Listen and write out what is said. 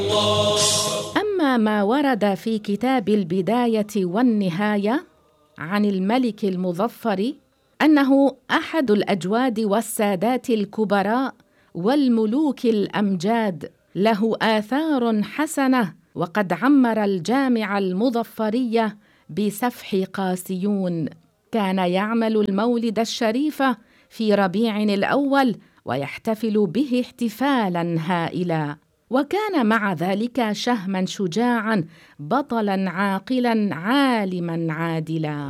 أما ما ورد في كتاب البداية والنهاية عن الملك المظفر أنه أحد الأجواد والسادات الكبراء والملوك الأمجاد، له آثار حسنة، وقد عمر الجامع المظفرية بسفح قاسيون. كان يعمل المولد الشريف في ربيع الأول ويحتفل به احتفالاً هائلاً، وكان مع ذلك شهماً شجاعاً، بطلاً عاقلاً، عالماً عادلاً.